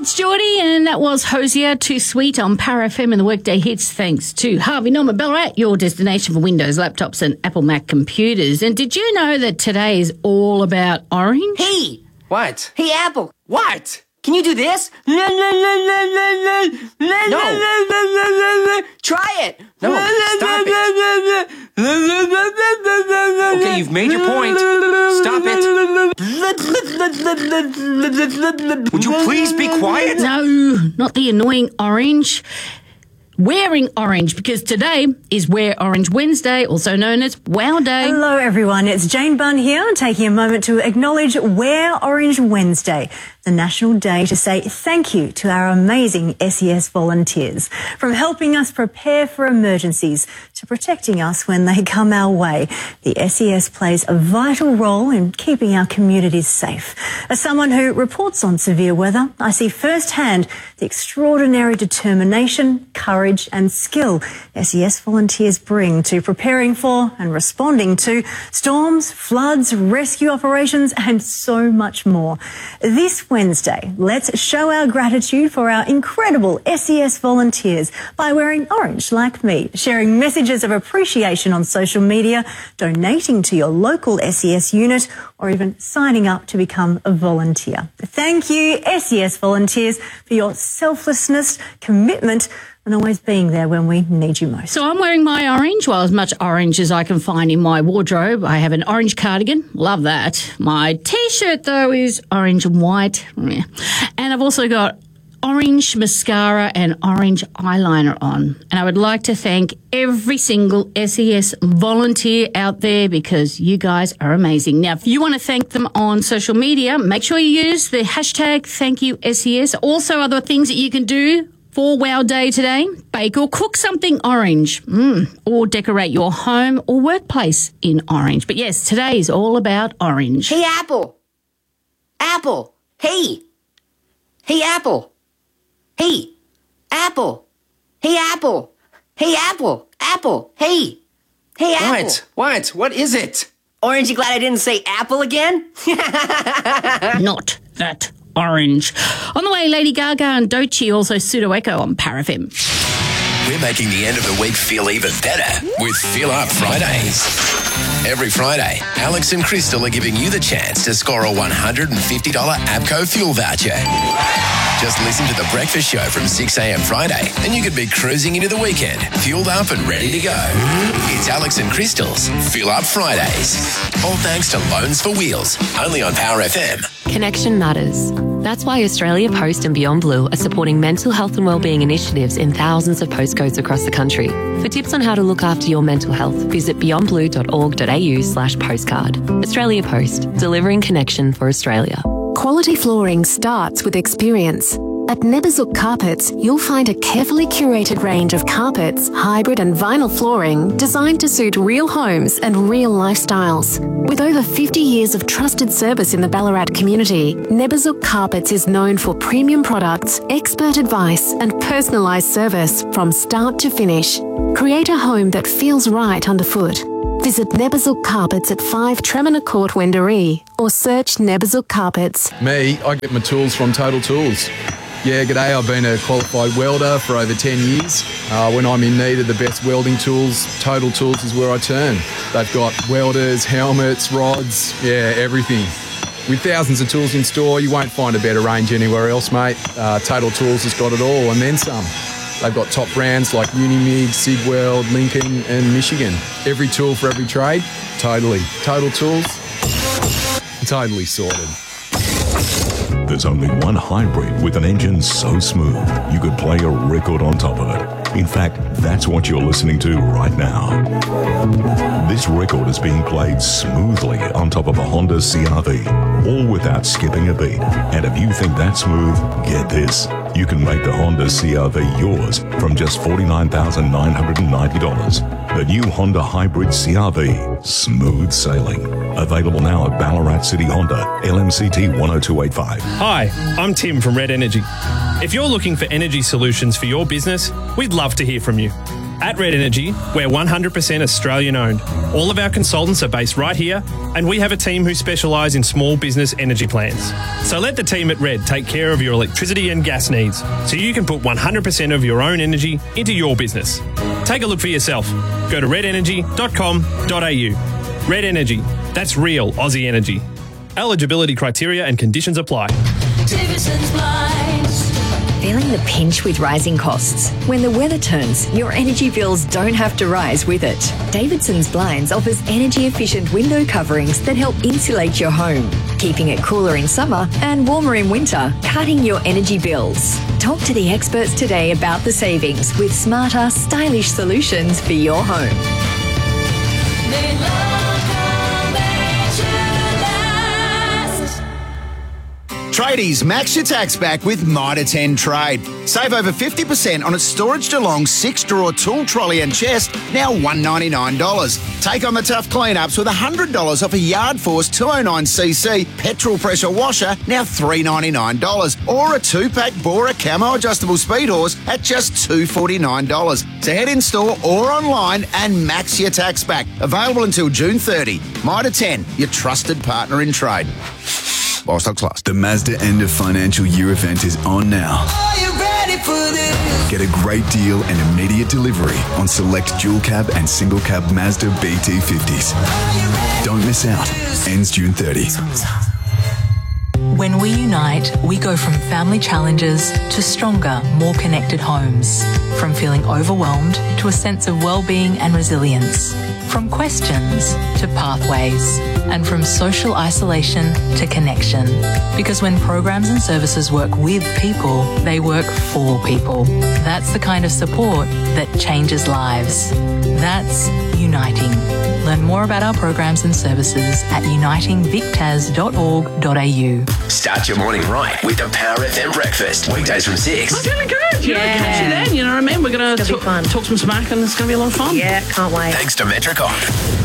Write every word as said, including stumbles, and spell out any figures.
it's Geordie, and that was Hosier, Too Sweet on Power F M and the Workday Hits, thanks to Harvey Norman Ballarat, your destination for Windows, laptops and Apple Mac computers. And did you know that today is all about orange? Hey! What? Hey, Apple! What? Can you do this? No! Try it! No, stop it. Okay, you've made your point. Stop it. Would you please be quiet? No, not the annoying orange. Wearing orange, because today is Wear Orange Wednesday, also known as Wow Day. Hello everyone, it's Jane Bunn here, taking a moment to acknowledge Wear Orange Wednesday, the national day to say thank you to our amazing S E S volunteers, from helping us prepare for emergencies to protecting us when they come our way. The S E S plays a vital role in keeping our communities safe. As someone who reports on severe weather, I see firsthand the extraordinary determination, courage and skill S E S volunteers bring to preparing for and responding to storms, floods, rescue operations and so much more. This Wednesday, let's show our gratitude for our incredible S E S volunteers by wearing orange like me, sharing messages of appreciation on social media, donating to your local S E S unit or even signing up to become a volunteer. Thank you, S E S volunteers, for your selflessness, commitment and always being there when we need you most. So I'm wearing my orange, well, as much orange as I can find in my wardrobe. I have an orange cardigan, love that. My T-shirt, though, is orange and white. And I've also got orange mascara and orange eyeliner on. And I would like to thank every single S E S volunteer out there because you guys are amazing. Now, if you want to thank them on social media, make sure you use the hashtag Thank You S E S. Also, other things that you can do for Wow Day today: bake or cook something orange, mm, or decorate your home or workplace in orange. But yes, today is all about orange. Hey, Apple! Apple! Hey! Hey, Apple! Hey! Apple! Hey, Apple! Hey, Apple! Apple! Hey! Hey, Apple! What? What? What is it? Orange, you glad I didn't say apple again? Not that orange. On the way, Lady Gaga and Doechii, also Pseudo Echo on Power F M. We're making the end of the week feel even better with Fill Up Fridays. Every Friday, Alex and Crystal are giving you the chance to score a one hundred fifty dollars APCO fuel voucher. Just listen to The Breakfast Show from six a.m. Friday and you could be cruising into the weekend, fueled up and ready to go. It's Alex and Crystal's Fill Up Fridays. All thanks to Loans for Wheels, only on Power F M. Connection matters. That's why Australia Post and Beyond Blue are supporting mental health and wellbeing initiatives in thousands of postcodes across the country. For tips on how to look after your mental health, visit beyond blue dot org dot a u slash postcard. Australia Post, delivering connection for Australia. Quality flooring starts with experience. At Neberzuk Carpets, you'll find a carefully curated range of carpets, hybrid and vinyl flooring designed to suit real homes and real lifestyles. With over fifty years of trusted service in the Ballarat community, Neberzuk Carpets is known for premium products, expert advice and personalised service from start to finish. Create a home that feels right underfoot. Visit Neberzuk Carpets at five Tremina Court, Wendouree, or search Neberzuk Carpets. Me, I get my tools from Total Tools. Yeah, g'day, I've been a qualified welder for over ten years. Uh, when I'm in need of the best welding tools, Total Tools is where I turn. They've got welders, helmets, rods, yeah, everything. With thousands of tools in store, you won't find a better range anywhere else, mate. Uh, Total Tools has got it all and then some. They've got top brands like Unimig, Sigweld, Lincoln and Michigan. Every tool for every trade, totally. Total Tools, totally sorted. There's only one hybrid with an engine so smooth you could play a record on top of it. In fact, that's what you're listening to right now. This record is being played smoothly on top of a Honda C R V, all without skipping a beat. And if you think that's smooth, get this. You can make the Honda C R V yours from just forty-nine thousand nine hundred ninety dollars. The new Honda Hybrid C R V, smooth sailing. Available now at Ballarat City Honda, L M C T one oh two eight five. Hi, I'm Tim from Red Energy. If you're looking for energy solutions for your business, we'd love to hear from you. At Red Energy, we're one hundred percent Australian owned. All of our consultants are based right here, and we have a team who specialise in small business energy plans. So let the team at Red take care of your electricity and gas needs, so you can put one hundred percent of your own energy into your business. Take a look for yourself. Go to red energy dot com dot a u. Red Energy, that's real Aussie energy. Eligibility criteria and conditions apply. Davidson's Blinds. Feeling the pinch with rising costs? When the weather turns, your energy bills don't have to rise with it. Davidson's Blinds offers energy-efficient window coverings that help insulate your home, keeping it cooler in summer and warmer in winter, cutting your energy bills. Talk to the experts today about the savings with smarter, stylish solutions for your home. They love Tradies, max your tax back with Mitre ten Trade. Save over fifty percent on its Storage DeLong six-drawer tool trolley and chest, now one hundred ninety-nine dollars. Take on the tough clean-ups with one hundred dollars off a Yard Force two oh nine c c petrol pressure washer, now three hundred ninety-nine dollars. Or a two-pack Bora Camo adjustable speed horse at just two hundred forty-nine dollars. So head in store or online and max your tax back. Available until June thirtieth. Mitre ten, your trusted partner in trade. While stocks last. The Mazda end of financial year event is on now. Are you ready for this? Get a great deal and immediate delivery on select dual cab and single cab Mazda B T fifties. Don't miss out. Ends June thirtieth. When we unite, we go from family challenges to stronger, more connected homes. From feeling overwhelmed to a sense of well-being and resilience. From questions to pathways. And from social isolation to connection. Because when programs and services work with people, they work for people. That's the kind of support that changes lives. That's uniting. Learn more about our programs and services at uniting victas dot org dot a u. Start your morning right with the Power F M breakfast. Weekdays from six. I'm feeling good. Yeah. Yeah. Catch you then. You know what I mean? We're going to talk, talk some smack and it's going to be a lot of fun. Yeah, can't wait. Thanks to Metricon.